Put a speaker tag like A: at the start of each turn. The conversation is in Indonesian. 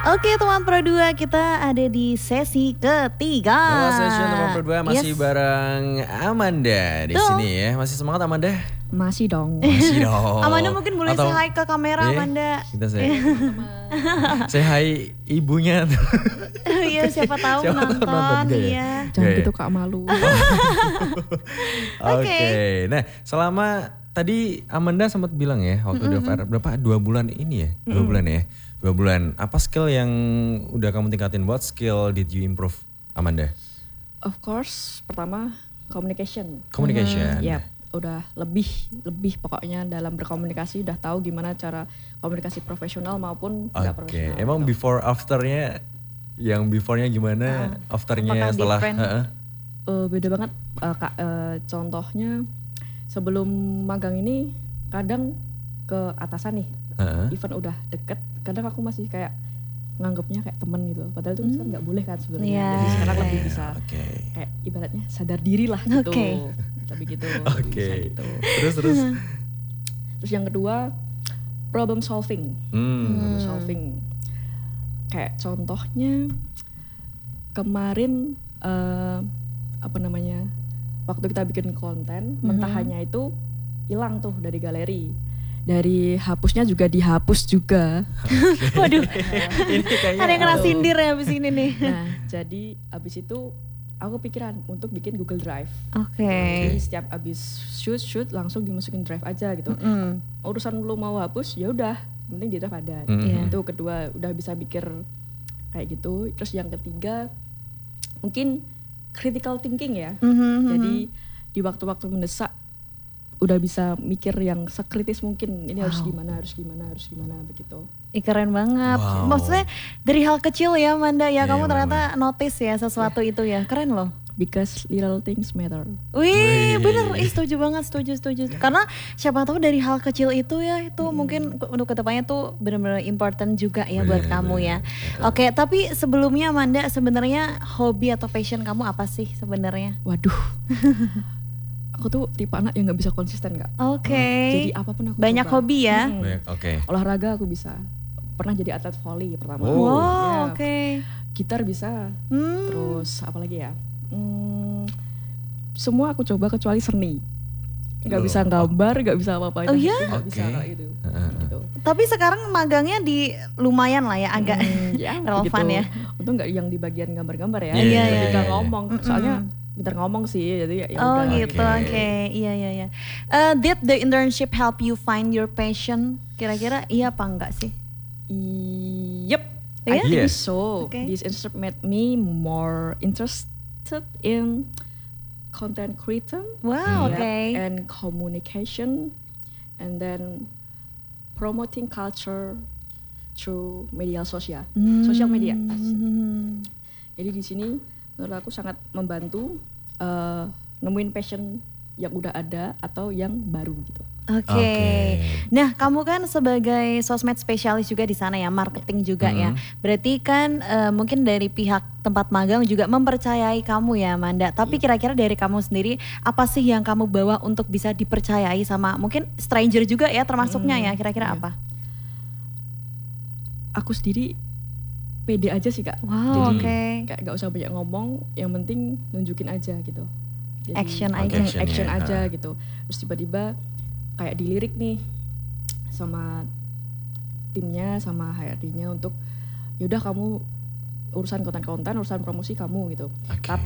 A: Oke teman Pro 2, kita ada di sesi ketiga.
B: Halo session teman Pro 2 masih bareng Amanda di sini ya. Masih semangat Amanda?
C: Masih dong.
B: Masih dong.
A: Amanda mungkin boleh say hi ke kamera Amanda.
B: Kita say hi ibunya.
A: Iya siapa tahu nonton
B: ya.
C: Jangan gitu Kak, malu.
B: Oke. Nah selama tadi Amanda sempat bilang ya waktu berapa 2 bulan ini ya, 2 bulan ya. 2 bulan, apa skill yang udah kamu tingkatin? What skill did you improve, Amanda?
C: Of course, pertama communication.
B: Communication.
C: Ya, udah lebih pokoknya dalam berkomunikasi udah tahu gimana cara komunikasi profesional maupun nggak profesional.
B: Oke, emang before afternya, yang beforenya gimana, afternya setelah?
C: Beda banget, Kak. Contohnya sebelum magang ini kadang ke atasan nih, event udah deket, kadang aku masih kayak nganggapnya kayak temen gitu, padahal itu kan nggak boleh kan sebenarnya. Jadi sekarang lebih bisa kayak ibaratnya sadar diri lah gitu, tapi gitu. Gitu. Terus yang kedua problem solving. Problem solving. Kayak contohnya kemarin waktu kita bikin konten, mentahannya itu hilang tuh dari galeri. Dari hapusnya juga dihapus juga.
A: Waduh, ada yang kena sindir ya abis ini nih.
C: Nah, jadi abis itu aku pikiran untuk bikin Google Drive.
A: Jadi
C: setiap abis shoot langsung dimasukin Drive aja gitu. Urusan lu mau hapus ya udah, penting di Drive ada. Itu kedua, udah bisa mikir kayak gitu. Terus yang ketiga mungkin critical thinking ya. Jadi di waktu-waktu mendesak udah bisa mikir yang sekritis mungkin, ini harus gimana begitu.
A: Keren banget. Maksudnya dari hal kecil ya Amanda ya, kamu ternyata notice ya sesuatu itu ya, keren loh.
C: Because little things matter.
A: Wih bener, setuju banget, setuju. Karena siapa tahu dari hal kecil itu ya, itu mungkin untuk kedepannya tuh benar-benar important juga ya buat kamu ya. Oke, tapi sebelumnya Amanda, sebenarnya hobi atau passion kamu apa sih sebenarnya?
C: Waduh. Aku tuh tipe anak yang nggak bisa konsisten Kak. Jadi apapun aku
A: banyak
C: suka.
A: hobi ya.
C: Olahraga aku bisa. Pernah jadi atlet volley pertama. Gitar bisa. Terus apa lagi ya? Semua aku coba kecuali seni. Nggak bisa gambar, nggak bisa apa-apa. Nggak bisa kayak gitu.
A: Tapi sekarang magangnya di lumayan lah ya, agak relevan ya.
C: Untung nggak yang di bagian gambar-gambar ya.
A: Iya.
C: Ngomong. Soalnya pintar ngomong sih, jadi ya udah.
A: Iya. Did the internship help you find your passion? Kira-kira iya apa enggak sih?
C: Yep, I think so. This internship made me more interested in content creation, and communication, and then promoting culture through social media. Jadi di sini menurut aku sangat membantu nemuin passion yang udah ada atau yang baru gitu. Nah, kamu kan sebagai sosmed spesialis juga di sana ya, marketing juga ya. Berarti kan mungkin dari pihak tempat magang juga mempercayai kamu ya, Amanda. Tapi kira-kira dari kamu sendiri apa sih yang kamu bawa untuk bisa dipercayai sama mungkin stranger juga ya termasuknya ya, kira-kira apa? Aku sendiri pede aja sih Kak. Jadi kayak gak usah banyak ngomong, yang penting nunjukin aja gitu. Jadi, action aja gitu. Terus tiba-tiba kayak dilirik nih sama timnya, sama HRD-nya untuk yaudah kamu urusan konten, urusan promosi kamu gitu. Tapi